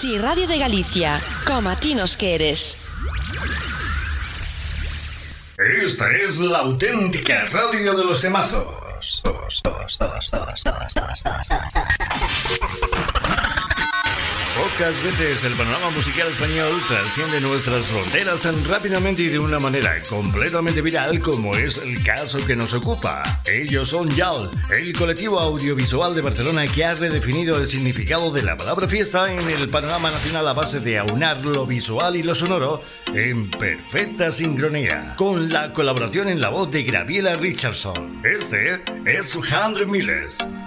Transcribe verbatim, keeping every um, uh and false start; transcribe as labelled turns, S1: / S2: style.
S1: Si Radio de Galicia, como a ti nos queres.
S2: Esta es la auténtica radio de los temazos. Todos, todos, todos, todos, todos, todos, todos, todos. Pocas veces el panorama musical español trasciende nuestras fronteras tan rápidamente y de una manera completamente viral como es el caso que nos ocupa. Ellos son YAL, el colectivo audiovisual de Barcelona que ha redefinido el significado de la palabra fiesta en el panorama nacional a base de aunar lo visual y lo sonoro en perfecta sincronía, con la colaboración en la voz de Gabriela Richardson. Este es Hundred Miles.